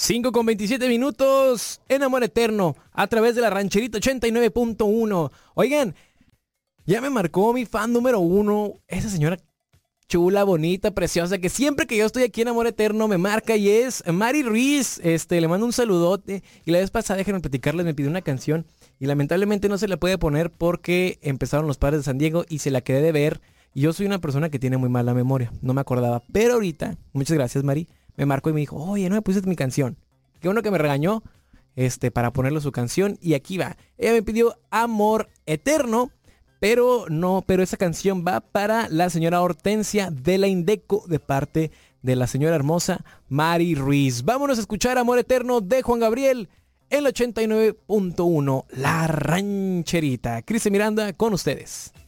5:27 en Amor Eterno a través de la Rancherita 89.1. Oigan, ya me marcó mi fan número 1, esa señora chula, bonita, preciosa, que siempre que yo estoy aquí en Amor Eterno me marca, y es Mari Ruiz. Le mando un saludote. Y la vez pasada, déjenme platicarles, me pidió una canción y lamentablemente no se la puede poner porque empezaron los Padres de San Diego y se la quedé de ver. Y yo soy una persona que tiene muy mala memoria, no me acordaba. Pero ahorita, muchas gracias, Mari, me marcó y me dijo, oye, no me pusiste mi canción. Qué bueno que me regañó para ponerle su canción. Y aquí va. Ella me pidió Amor Eterno. Pero esa canción va para la señora Hortensia de la Indeco, de parte de la señora hermosa Mari Ruiz. Vámonos a escuchar Amor Eterno de Juan Gabriel en el 89.1, La Rancherita. Cristian Miranda con ustedes.